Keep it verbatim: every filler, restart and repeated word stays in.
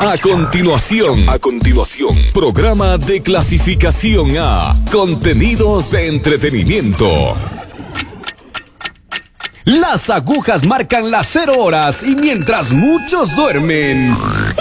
A continuación, a continuación, programa de clasificación A, contenidos de entretenimiento. Las agujas marcan las cero horas y mientras muchos duermen,